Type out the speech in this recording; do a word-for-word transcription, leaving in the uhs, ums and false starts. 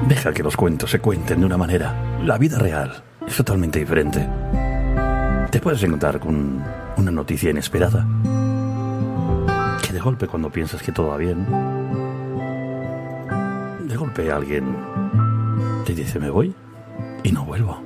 Deja que los cuentos se cuenten de una manera. La vida real es totalmente diferente. Te puedes encontrar con una noticia inesperada, que de golpe, cuando piensas que todo va bien, de golpe alguien te dice me voy y no vuelvo.